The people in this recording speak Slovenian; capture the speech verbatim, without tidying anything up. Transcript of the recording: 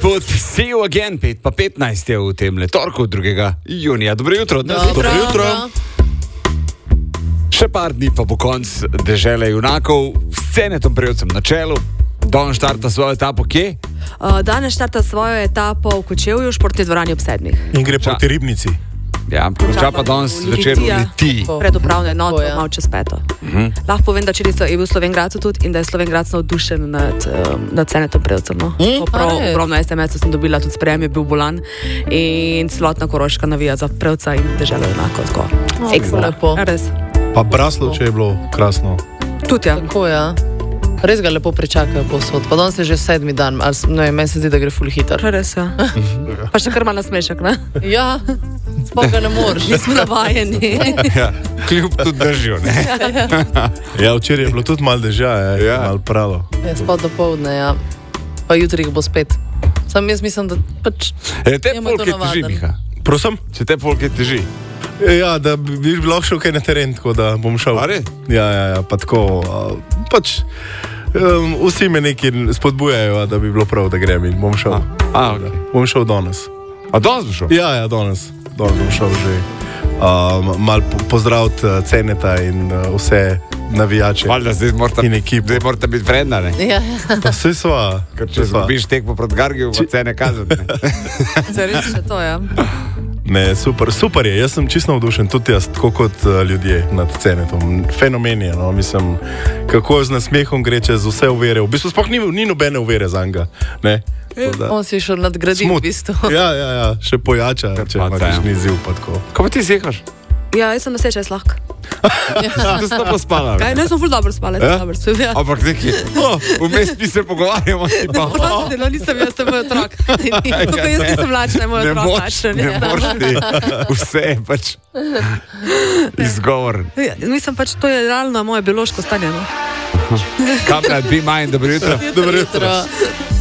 Gospod, see you again, pet pa petnajst je v tem letorku drugega junija. Dobro jutro. Dobro, Dobro jutro. Še par dni pa bo konc dežele junakov s Cenetom Prevcem na čelu. Danes štarta svojo etapo kje? Uh, danes štarta svojo etapo v Kočevju, športni dvorani ob sedmih. In gre proti Ribnici. Ja, konča pa danes večer v Litiji. Pred upravno enoto, malo čez peto. Uh-huh. Lahko povem, da včeraj je bil v Slovenj Gradcu tudi in da je Slovenj Gradc navdušen nad, um, nad Cenetom Prevcem. No. Mm? Ogromno es em es sem dobila, tudi sprejem je bil bolan in celotna Koroška navija za Prevca in deželo enako. Tako. Oh, ekstra. lepo. Res. Pa Braslovče je bilo krasno. Tudi ja. Tako, ja. Res ga lepo pričakajo povsod. Pa danes je že sedmi dan, ali ne, meni se zdi, da gre ful hiter. Res, ja. Pa še kar malo nasmešek, ne? Ja, sploh ga ne moreš. Nismo navajeni. Ja, kljub tudi držijo, ne? Ja, včeraj je bilo tudi malo dežja, je, Ja. malo pralo. Ja, spod do povdne, ja. Pa jutri jih bo spet. Sam jaz mislim, da pač... E, te je mu to polke teži, navaden. Miha. Prosim? Če te polke teži. Ja, da bi bi lahko šel kaj na teren, tako da bom šel. A res? Ja, ja, ja, pa tako, a, pač, um, vsi me neki spodbujajo, da bi bilo prav, da grem in bom šel. A, okay. Bom šel danes. A danes bo šel? Ja, ja, danes. Danes bom šel že. Um, mal po, pozdraviti uh, Ceneta in uh, vse navijače. Valjda, zdaj morate, In ekipo. zdaj morate biti vredna, ne? Ja, ja. Pa vse sva. Ker če zgubiš tekmo proti Gargiju, bo cene kazati, ne? Zares še to, ja. Ne, super, super je. Jaz sem čisto navdušen, tudi jaz, tako kot uh, ljudje nad Cenetom. Fenomen je, no, mislim, kako z nasmehom gre čez vse uvere. V bistvu sploh ni, ni nobene uvere za njega, ne? Da, On si šel nadgraditi v smut. bistvu. Ja, ja, ja, še pojača, če pa, imaš ja. ni ziv, pa tako. Ko pa ti zehaš? Ja, jaz sem na sečaj lahko. Tu si to pospala. Kaj, ne, sem ful dobro spala, Ja? sem dobro spala. Ja. Ampak neki, oh, vmes mi se pogovarjamo, ti pa, oh, No, nisem jaz, to je moj otrok. Kako jaz nisem lačna, je moj ne otrok moreš, lačen. ne moreš ti, vse je pač izgovor. Ja, mislim pač, to je realno moje biološko stanje. No. Kamera, be mine, dobro jutro. Dobro jutro.